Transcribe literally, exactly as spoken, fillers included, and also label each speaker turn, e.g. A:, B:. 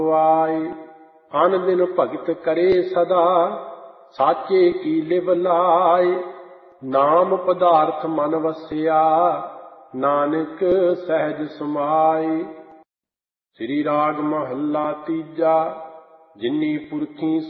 A: ਆਏ। ਅਨ ਦਿਨ ਭਗਤ ਕਰੇ ਸਦਾ ਸਾਚੇ ਕੀ ਲਿਵ ਲਾਏ। ਨਾਮ ਪਦਾਰਥ ਮਨ ਵਸਿਆ ਨਾਨਕ ਸਹਿਜ ਸਮਾਏ। ਸ੍ਰੀ ਰਾਗ ਮਹੱਲਾ ਤੀਜਾ। ਜਿਨੀ ਪੁਰਖੀ